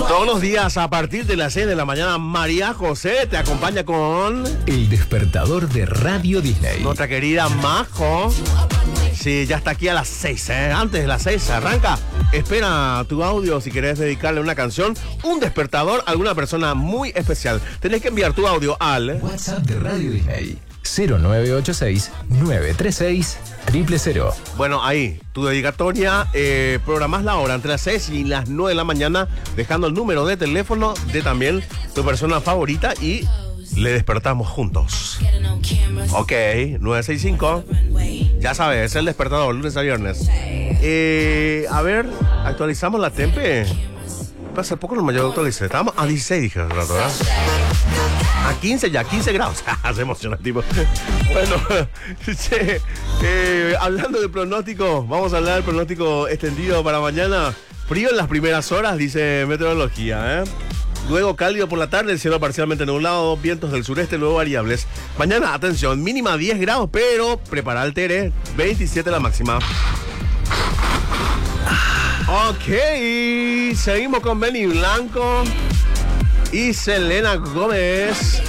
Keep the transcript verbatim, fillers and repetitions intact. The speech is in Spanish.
Todos los días a partir de las seis de la mañana, María José te acompaña con El Despertador de Radio Disney. nuestra querida Majo. Sí, ya está aquí a las seis, ¿eh? Antes de las seis se arranca. Espera tu audio si querés dedicarle una canción, un despertador a alguna persona muy especial. Tenés que enviar tu audio al WhatsApp de Radio Disney. cero nueve ocho seis, nueve tres seis, cero cero cero. Bueno, ahí, tu dedicatoria, eh, programás la hora entre las seis y las nueve de la mañana, dejando el número de teléfono de también tu persona favorita y le despertamos juntos. Ok, nueve seis cinco. Ya sabes, es el despertador, lunes a viernes. Eh, a ver, actualizamos la tempe. Hace poco no me llegó a actualizar. Estábamos a dieciséis, dije hace rato, ¿verdad? A quince ya, quince grados. Se emociona, tipo. Bueno, che, eh, hablando de pronóstico, vamos a hablar del pronóstico extendido para mañana. Frío en las primeras horas, dice meteorología, ¿eh? Luego cálido por la tarde, el cielo parcialmente nublado, vientos del sureste, luego variables. Mañana, atención, mínima diez grados, pero prepara el Tere, veintisiete la máxima. Ok, seguimos con Benny Blanco y Selena Gómez.